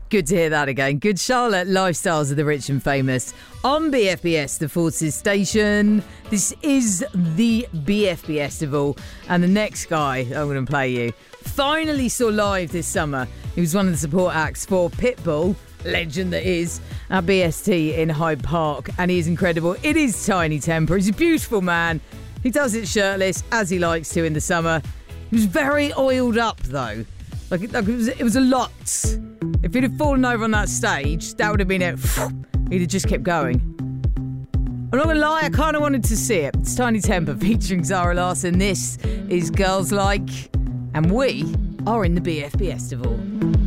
Good to hear that again. Good Charlotte, Lifestyles of the Rich and Famous on BFBS, the Forces station. This is the BFBestival, and the next guy I'm going to play you finally saw live this summer. He was one of the support acts for Pitbull, legend that is, at BST in Hyde Park, and he is incredible. It is Tinie Tempah. He's a beautiful man. He does it shirtless, as he likes to in the summer. He was very oiled up, though. Like it was a lot. If he'd have fallen over on that stage, that would have been it. He'd have just kept going. I'm not going to lie, I kind of wanted to see it. It's Tinie Tempah featuring Zara Larsson. This is Girls Like, and we are in the BFBestival.